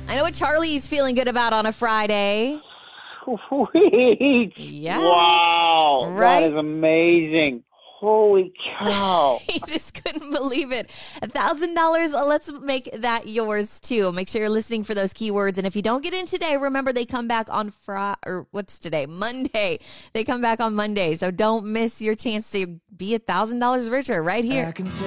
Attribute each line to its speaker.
Speaker 1: I know what Charlie's feeling good about on a Friday.
Speaker 2: Sweet.
Speaker 1: Yeah.
Speaker 2: Wow.
Speaker 1: Right?
Speaker 2: That is amazing. Holy cow.
Speaker 1: He just couldn't believe it. $1,000. Let's make that yours too. Make sure you're listening for those keywords. And if you don't get in today, remember they come back on what's today? Monday. They come back on Monday. So don't miss your chance to be $1,000 richer right here.